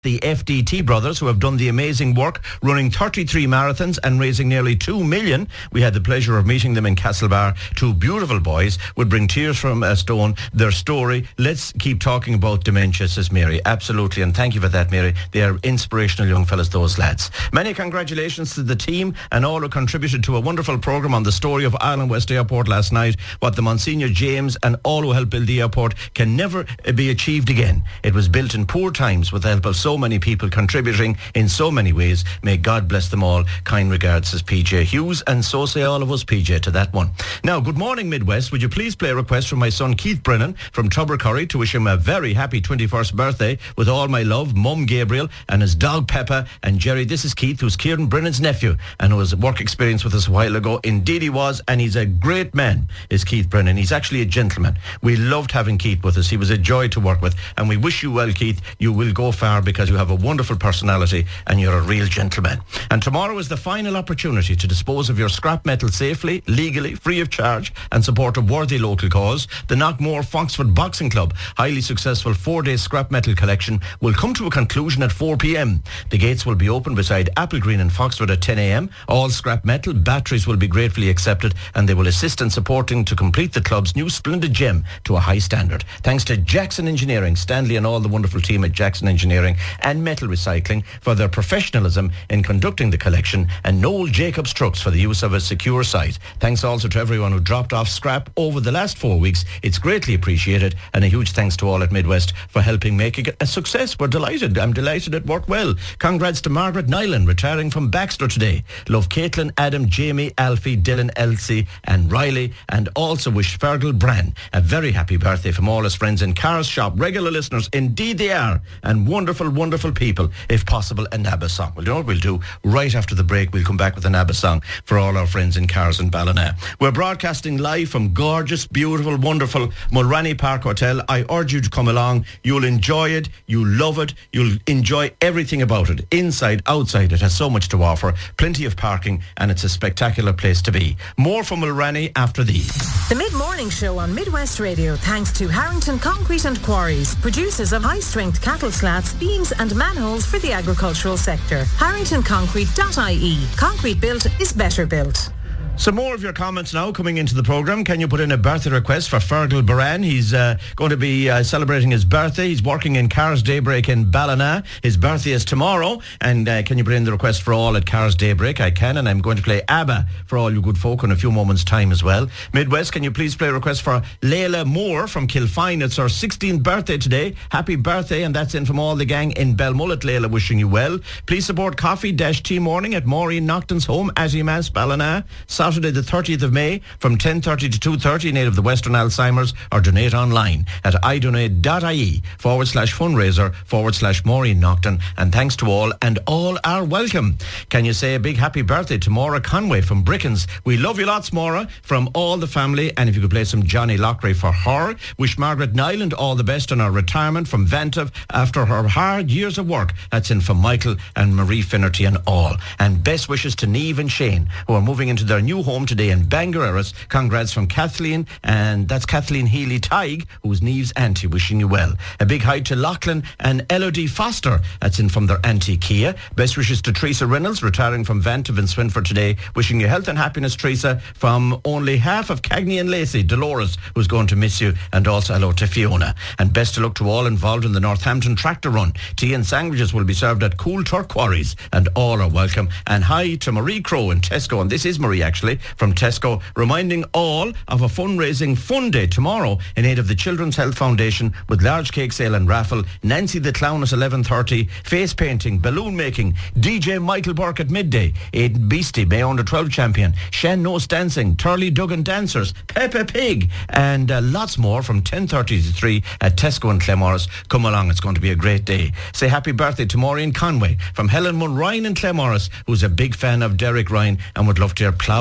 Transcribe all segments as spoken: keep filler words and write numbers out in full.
the F D T brothers, who have done the amazing work running thirty-three marathons and raising nearly two million. We had the pleasure of meeting them in Castlebar. Two beautiful boys, would bring tears from a stone. Their story, let's keep talking about dementia, says Mary. Absolutely, and thank you for that, Mary. They are inspirational young fellas, those lads. Many congratulations to the team and all who contributed to a wonderful programme on the story of Ireland West Airport last night. What the Monsignor James and all who helped build the airport can never be achieved again. It was built in poor times with the help of so many people contributing in so many ways. May God bless them all. Kind regards, says P J Hughes, and so say all of us, P J, to that one. Now, good morning, Midwest. Would you please play a request from my son Keith Brennan from Tubbercurry to wish him a very happy twenty-first birthday with all my love, Mum Gabriel and his dog Peppa. And Jerry, this is Keith, who's Kieran Brennan's nephew and who has work experience with us a while ago. Indeed he was, and he's a great man, is Keith Brennan. He's actually a gentleman. We loved having Keith with us. He was a joy to work with, and we wish you well, Keith. You will go far because you have a wonderful personality and you're a real gentleman. And tomorrow is the final opportunity to dispose of your scrap metal safely, legally, free of charge, and support a worthy local cause. The Knockmore Foxford Boxing Club highly successful four-day scrap metal collection will come to a conclusion at four p.m. The gates will be open beside Applegreen in Foxford at ten a.m. All scrap metal batteries will be gratefully accepted, and they will assist in supporting to complete the club's new splendid gem to a high standard. Thanks to Jackson Engineering, Stanley and all the wonderful team at Jackson Engineering and Metal Recycling for their professionalism in conducting the collection, and Noel Jacobs Trucks for the use of a secure site. Thanks also to everyone who dropped off scrap over the last four weeks. It's greatly appreciated, and a huge thanks to all at Midwest for helping make it a success. We're delighted. I'm delighted it worked well. Congrats to Margaret Nyland, retiring from Baxter today. Love Caitlin, Adam, Jamie, Alfie, Dylan, Elsie and Riley, and also wish Fergal Bran a very happy birthday from all his friends in Carr's Shop. Regular listeners, indeed they are, and wonderful, wonderful people. If possible, a NABBA song. Well, you know what we'll do? Right after the break, we'll come back with a NABBA song for all our friends in Carr's and Ballina. We're broadcasting live from gorgeous, beautiful, wonderful Mulranny Park Hotel. I urge you to come along. You'll enjoy it. You'll love it. You'll enjoy everything about it. Inside, outside, it has so much to offer. Plenty of parking, and it's a spectacular place to be. More from Mulranny after these. The Mid-Morning Show on Midwest Radio, thanks to Harrington Concrete and Quarries, producers of high-strength cattle slats, beams and manholes for the agricultural sector. harrington concrete dot I E. Concrete built is better built. Some more of your comments now coming into the programme. Can you put in a birthday request for Fergal Baran? He's uh, going to be uh, celebrating his birthday. He's working in Carr's Daybreak in Ballina. His birthday is tomorrow. And uh, can you put in the request for all at Carr's Daybreak? I can, and I'm going to play ABBA for all you good folk in a few moments' time as well. Midwest, can you please play a request for Layla Moore from Kilfine? It's her sixteenth birthday today. Happy birthday, and that's in from all the gang in Belmullet. Layla, wishing you well. Please support Coffee Tea Morning at Maureen Nocton's home, Azimas, Ballina. Saturday the thirtieth of May from ten thirty to two thirty in aid of the Western Alzheimer's, or donate online at idonate.ie forward slash fundraiser forward slash Maureen Nocton. And thanks to all, and all are welcome. Can you say a big happy birthday to Maura Conway from Brickens? We love you lots, Maura, from all the family. And if you could play some Johnny Lockery for her. Wish Margaret Nyland all the best on her retirement from Ventive after her hard years of work. That's in from Michael and Marie Finnerty and all. And best wishes to Niamh and Shane, who are moving into their new home today in Bangor. Congrats from Kathleen, and that's Kathleen Healy Tighe, who's Niamh's auntie, wishing you well. A big hi to Lachlan and Elodie Foster, that's in from their auntie Kia. Best wishes to Teresa Reynolds, retiring from Ventive in Swinford today, wishing you health and happiness, Teresa, from only half of Cagney and Lacey, Dolores, who's going to miss you, and also hello to Fiona. And best of luck to all involved in the Northampton Tractor Run. Tea and sandwiches will be served at Cool Turk Quarries, and all are welcome. And hi to Marie Crow in Tesco, and this is Marie actually, from Tesco, reminding all of a fundraising fun day tomorrow in aid of the Children's Health Foundation with large cake sale and raffle, Nancy the Clown at eleven thirty, face painting, balloon making, D J Michael Burke at midday, Aidan Beastie, May Under twelve champion, Shen Nose dancing, Turley Duggan dancers, Peppa Pig, and uh, lots more from ten thirty to three at Tesco and Claremorris. Come along, it's going to be a great day. Say happy birthday to Maureen Conway from Helen Munrine in Claremorris, who's a big fan of Derek Ryan and would love to hear Plough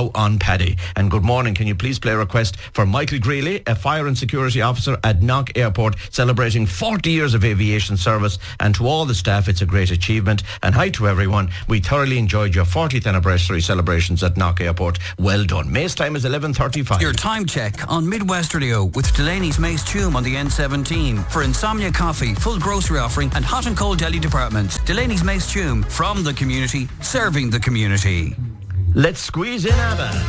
you on Paddy. And good morning. Can you please play a request for Michael Greeley, a fire and security officer at Knock Airport, celebrating forty years of aviation service, and to all the staff, it's a great achievement. And hi to everyone. We thoroughly enjoyed your fortieth anniversary celebrations at Knock Airport. Well done. Mace time is eleven thirty-five. Your time check on Midwest Radio with Delaney's Mace Tume on the N seventeen. For Insomnia Coffee, full grocery offering and hot and cold deli departments. Delaney's Mace Tume, from the community, serving the community. Let's squeeze in ABBA.